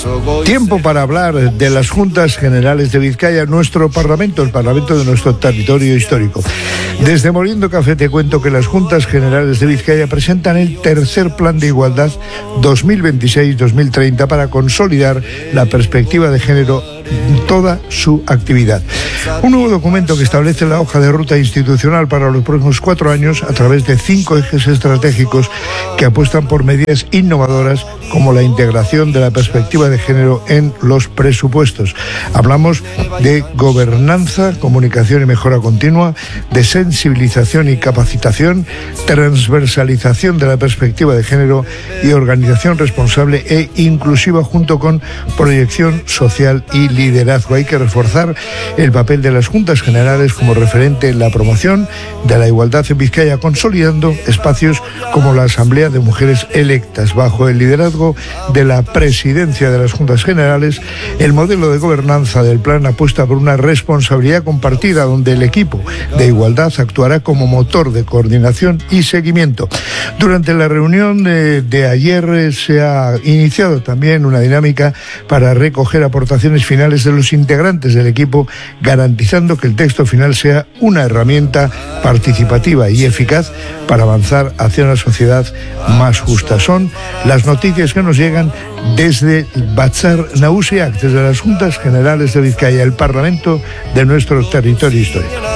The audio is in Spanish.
Tiempo para hablar de las Juntas Generales de Vizcaya, nuestro Parlamento, el Parlamento de nuestro territorio histórico. Desde Moliendo Café te cuento que las Juntas Generales de Vizcaya presentan el tercer Plan de Igualdad 2026-2030 para consolidar la perspectiva de género en toda su actividad. Un nuevo documento que establece la hoja de ruta institucional para los próximos 4 años a través de 5 ejes estratégicos que apuestan por medidas innovadoras como la integración de la perspectiva de género en los presupuestos. Hablamos de gobernanza, comunicación y mejora continua, de sensibilización y capacitación, transversalización de la perspectiva de género y organización responsable e inclusiva junto con proyección social y liderazgo. Hay que reforzar el papel de las Juntas Generales como referente en la promoción de la igualdad en Vizcaya, consolidando espacios como la Asamblea de Mujeres Electas. Bajo el liderazgo de la presidencia de las Juntas Generales, el modelo de gobernanza del plan apuesta por una responsabilidad compartida donde el equipo de igualdad actuará como motor de coordinación y seguimiento. Durante la reunión de ayer se ha iniciado también una dinámica para recoger aportaciones finales de los integrantes del equipo, garantizando que el texto final sea una herramienta participativa y eficaz para avanzar hacia una sociedad más justa. Son las noticias que nos llegan desde Batzar Nagusiak, desde las Juntas Generales de Vizcaya, el Parlamento de nuestro territorio histórico.